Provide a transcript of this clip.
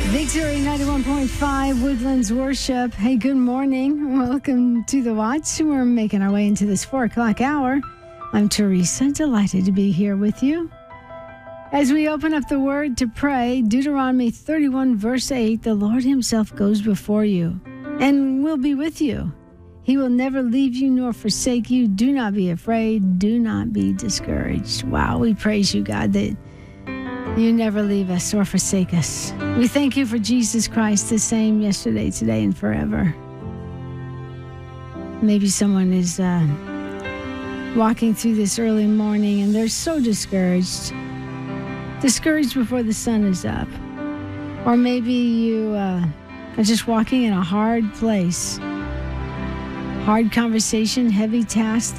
Victory 91.5 Woodlands Worship. Hey, good morning. Welcome to The Watch. We're making our way into this 4 o'clock hour. I'm Teresa, delighted to be here with you. As we open up the Word to pray, Deuteronomy 31 verse 8, the Lord himself goes before you and will be with you. He will never leave you nor forsake you. Do not be afraid. Do not be discouraged. Wow, we praise you, God, that you never leave us or forsake us. We thank you for Jesus Christ, the same yesterday, today, and forever. Maybe someone is walking through this early morning and they're so discouraged. Discouraged before the sun is up. Or maybe you are just walking in a hard place. Hard conversation, heavy task.